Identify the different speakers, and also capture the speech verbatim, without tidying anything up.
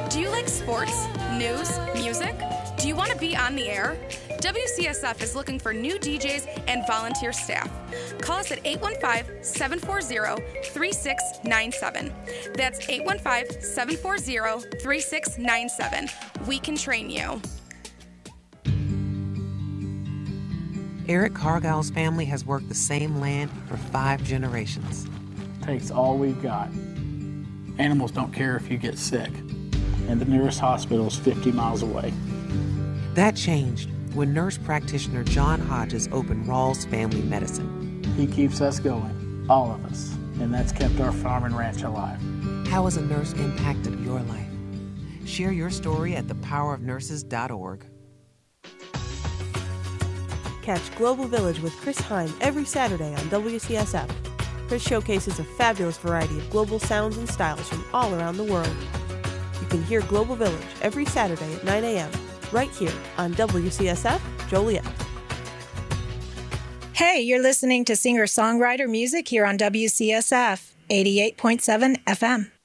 Speaker 1: Do you like sports, news, music? Do you want to be on the air? W C S F is looking for new D Js and volunteer staff. Call us at eight one five, seven four zero, three six nine seven. That's eight one five, seven four zero, three six nine seven. We can train you.
Speaker 2: Eric Cargile's family has worked the same land for five generations.
Speaker 3: Takes all we've got. Animals don't care if you get sick, and the nearest hospital is fifty miles away.
Speaker 2: That changed when nurse practitioner John Hodges opened Rawls Family Medicine.
Speaker 3: He keeps us going, all of us, and that's kept our farm and ranch alive.
Speaker 2: How has a nurse impacted your life? Share your story at the power of nurses dot org.
Speaker 4: Catch Global Village with Chris Heim every Saturday on W C S F. Chris showcases a fabulous variety of global sounds and styles from all around the world. You can hear Global Village every Saturday at nine a.m. right here on W C S F Joliet.
Speaker 5: Hey, you're listening to singer-songwriter music here on W C S F eighty-eight point seven F M.